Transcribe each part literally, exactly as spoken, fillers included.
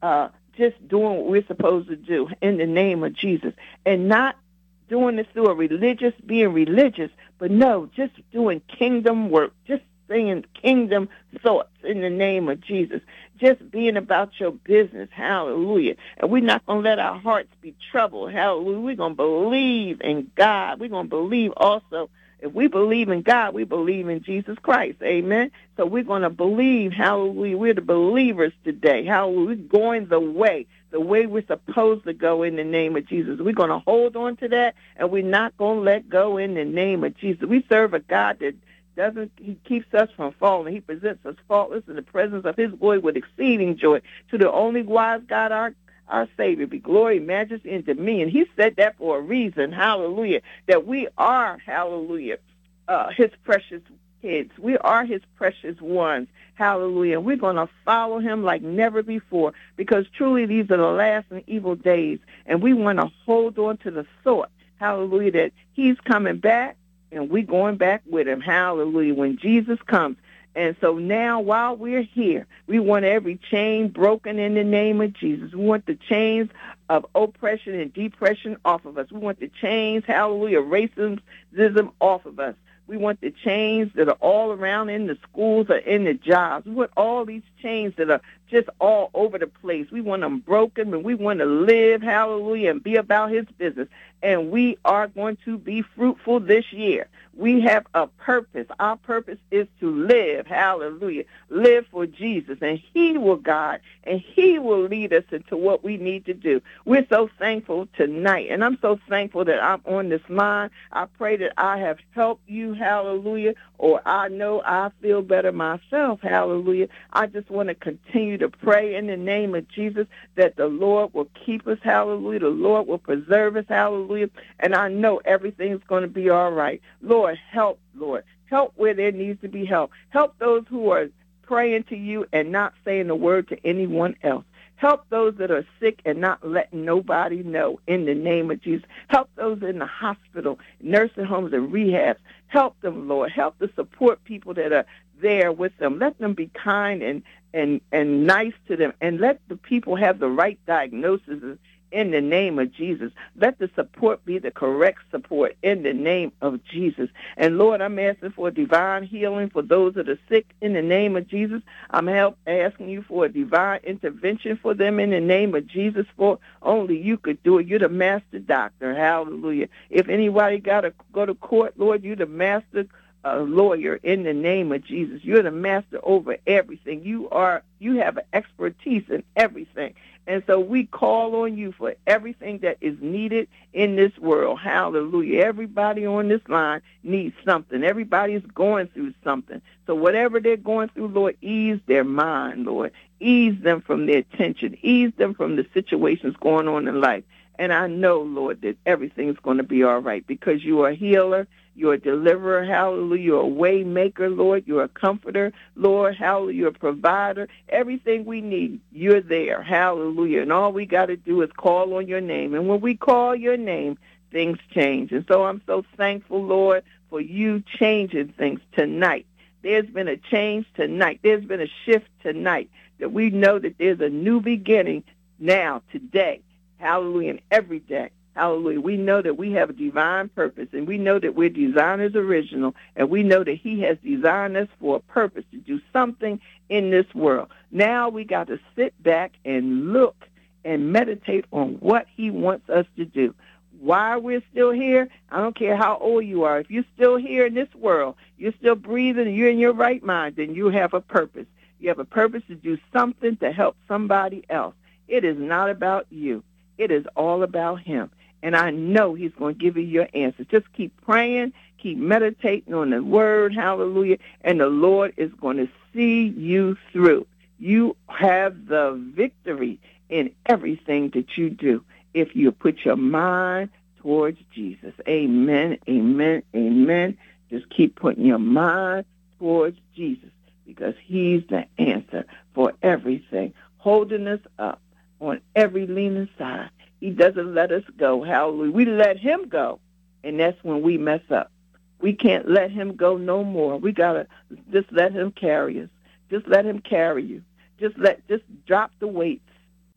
uh, just doing what we're supposed to do in the name of Jesus, and not doing this through a religious, being religious, but no, just doing kingdom work, just saying kingdom thoughts in the name of Jesus, just being about your business, hallelujah. And we're not going to let our hearts be troubled, hallelujah. We're going to believe in God. We're going to believe also. If we believe in God, we believe in Jesus Christ, amen. So we're going to believe, hallelujah. We're the believers today, hallelujah. We're going the way, the way we're supposed to go in the name of Jesus. We're going to hold on to that, and we're not going to let go in the name of Jesus. We serve a God that doesn't, he keeps us from falling. He presents us faultless in the presence of his glory with exceeding joy. To the only wise God, our Our Savior, be glory, majesty, and dominion. He said that for a reason, hallelujah, that we are, hallelujah, uh, his precious kids. We are his precious ones, hallelujah. And we're going to follow him like never before, because truly these are the last and evil days, and we want to hold on to the thought, hallelujah, that he's coming back, and we're going back with him, hallelujah, when Jesus comes. And so now, while we're here, we want every chain broken in the name of Jesus. We want the chains of oppression and depression off of us. We want the chains, hallelujah, racism off of us. We want the chains that are all around in the schools or in the jobs. We want all these chains that are just all over the place. We want them broken, and we want to live, hallelujah, and be about his business. And we are going to be fruitful this year. We have a purpose. Our purpose is to live, hallelujah, live for Jesus, and he will guide, and he will lead us into what we need to do. We're so thankful tonight, and I'm so thankful that I'm on this line. I pray that I have helped you, hallelujah, or I know I feel better myself, hallelujah. I just want to continue to pray in the name of Jesus that the Lord will keep us, hallelujah, the Lord will preserve us, hallelujah, and I know everything's going to be all right. Lord, help, Lord. Help where there needs to be help. Help those who are praying to you and not saying a word to anyone else. Help those that are sick and not letting nobody know in the name of Jesus. Help those in the hospital, nursing homes, and rehabs. Help them, Lord. Help to support people that are there with them. Let them be kind and, and, and nice to them, and let the people have the right diagnosis in the name of Jesus. Let the support be the correct support in the name of Jesus. And Lord, I'm asking for divine healing for those that are sick in the name of Jesus. I'm help, asking you for a divine intervention for them in the name of Jesus, for only you could do it. You're the master doctor. Hallelujah. If anybody got to go to court, Lord, you're the master a lawyer in the name of Jesus. You're the master over everything. You are, you have an expertise in everything. And so we call on you for everything that is needed in this world. Hallelujah. Everybody on this line needs something. Everybody's going through something. So whatever they're going through, Lord, ease their mind, Lord. Ease them from their tension. Ease them from the situations going on in life. And I know, Lord, that everything's going to be all right because you are a healer, you're a deliverer, hallelujah, you're a way maker, Lord, you're a comforter, Lord, hallelujah, you're a provider. Everything we need, you're there, hallelujah. And all we got to do is call on your name. And when we call your name, things change. And so I'm so thankful, Lord, for you changing things tonight. There's been a change tonight. There's been a shift tonight that we know that there's a new beginning now, today. Hallelujah, and every day. Hallelujah. We know that we have a divine purpose, and we know that we're designers original, and we know that he has designed us for a purpose to do something in this world. Now we got to sit back and look and meditate on what he wants us to do. Why we're still here, I don't care how old you are. If you're still here in this world, you're still breathing, and you're in your right mind, then you have a purpose. You have a purpose to do something to help somebody else. It is not about you. It is all about him. And I know he's going to give you your answer. Just keep praying, keep meditating on the word, hallelujah, and the Lord is going to see you through. You have the victory in everything that you do if you put your mind towards Jesus. Amen, amen, amen. Just keep putting your mind towards Jesus because he's the answer for everything, holding us up on every leaning side. He doesn't let us go. Hallelujah. We let him go, and that's when we mess up. We can't let him go no more. We got to just let him carry us. Just let him carry you. Just let, just drop the weights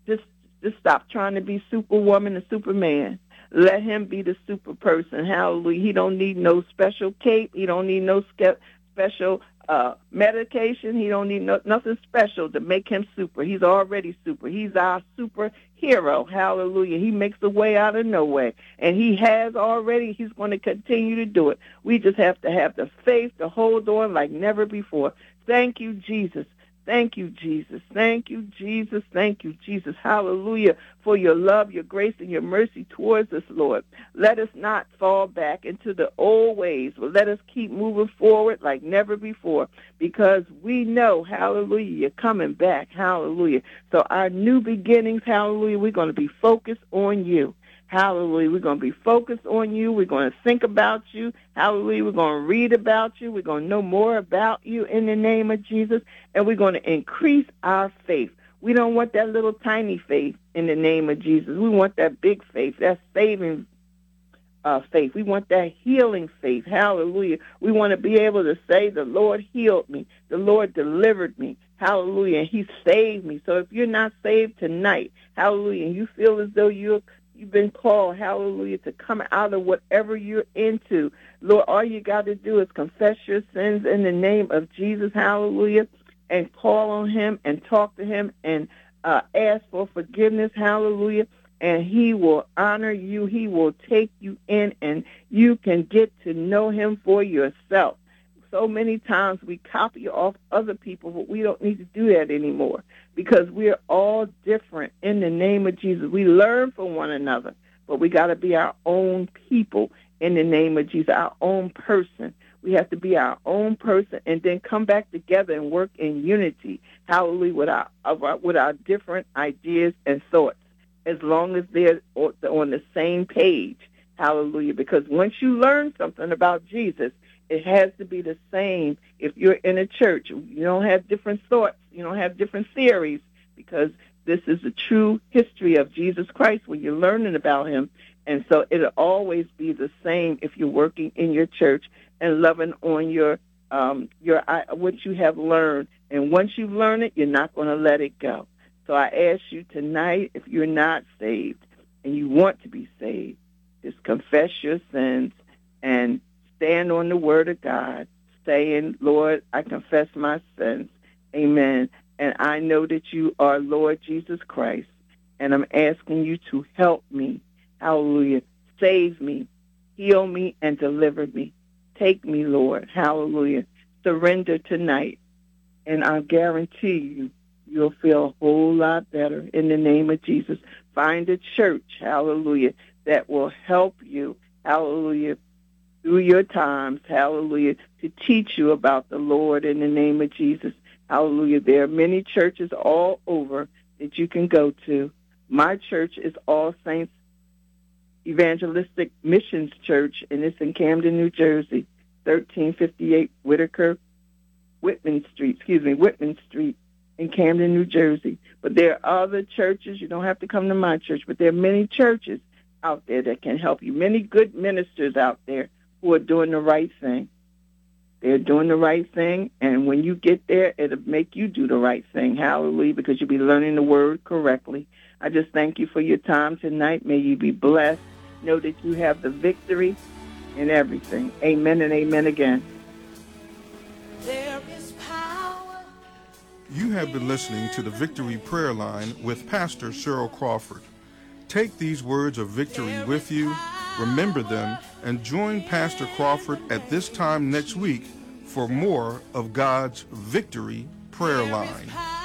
Just, just stop trying to be Superwoman and Superman. Let him be the super person. Hallelujah. He don't need no special cape. He don't need no ske- special uh, medication. He don't need no, nothing special to make him super. He's already super. He's our superhero. Hallelujah. He makes a way out of no way. And he has already. He's going to continue to do it. We just have to have the faith to hold on like never before. Thank you, Jesus. Thank you, Jesus. Thank you, Jesus. Thank you, Jesus. Hallelujah, for your love, your grace, and your mercy towards us, Lord. Let us not fall back into the old ways, but let us keep moving forward like never before, because we know, hallelujah, you're coming back. Hallelujah. So our new beginnings, hallelujah, we're going to be focused on you. Hallelujah. We're going to be focused on you. We're going to think about you. Hallelujah. We're going to read about you. We're going to know more about you in the name of Jesus. And we're going to increase our faith. We don't want that little tiny faith in the name of Jesus. We want that big faith, that saving uh, faith. We want that healing faith. Hallelujah. We want to be able to say, the Lord healed me. The Lord delivered me. Hallelujah. And he saved me. So if you're not saved tonight, hallelujah, and you feel as though you're You've been called, hallelujah, to come out of whatever you're into. Lord, all you got to do is confess your sins in the name of Jesus, hallelujah, and call on him and talk to him and uh, ask for forgiveness, hallelujah, and he will honor you. He will take you in, and you can get to know him for yourself. So many times we copy off other people, but we don't need to do that anymore, because we're all different in the name of Jesus. We learn from one another, but we got to be our own people in the name of Jesus, our own person. We have to be our own person and then come back together and work in unity, hallelujah, with our, with our different ideas and thoughts, as long as they're on the same page, hallelujah, because once you learn something about Jesus, it has to be the same. If you're in a church, you don't have different thoughts, you don't have different theories, because this is the true history of Jesus Christ when you're learning about him. And so it'll always be the same if you're working in your church and loving on your um, your what you have learned. And once you've learned it, you're not going to let it go. So I ask you tonight, if you're not saved and you want to be saved, just confess your sins and stand on the word of God, saying, Lord, I confess my sins. Amen. And I know that you are Lord Jesus Christ, and I'm asking you to help me. Hallelujah. Save me, heal me, and deliver me. Take me, Lord. Hallelujah. Surrender tonight, and I guarantee you, you'll feel a whole lot better in the name of Jesus. Find a church, hallelujah, that will help you, hallelujah, through your times, hallelujah, to teach you about the Lord in the name of Jesus. Hallelujah. There are many churches all over that you can go to. My church is All Saints Evangelistic Missions Church, and it's in Camden, New Jersey, thirteen fifty-eight Whitaker, Whitman Street, excuse me, Whitman Street in Camden, New Jersey. But there are other churches. You don't have to come to my church, but there are many churches out there that can help you, many good ministers out there who are doing the right thing. They're doing the right thing, and when you get there, it'll make you do the right thing. Hallelujah, because you'll be learning the word correctly. I just thank you for your time tonight. May you be blessed. Know that you have the victory in everything. Amen and amen again. There is power. You have been listening to the Victory Prayer Line with Pastor Cheryl Crawford. Take these words of victory with you, remember them, and join Pastor Crawford at this time next week for more of God's Victory Prayer Line.